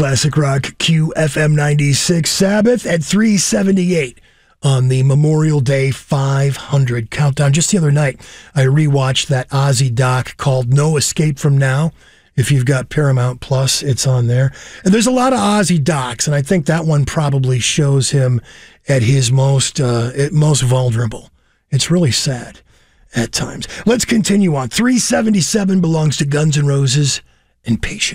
Classic Rock QFM 96 Sabbath at 378 on the Memorial Day 500 countdown. Just the other night, I rewatched that Ozzy doc called No Escape From Now. If you've got Paramount Plus, it's on there. And there's a lot of Ozzy docs, and I think that one probably shows him at his most vulnerable. It's really sad at times. Let's continue on. 377 belongs to Guns N' Roses and Patience.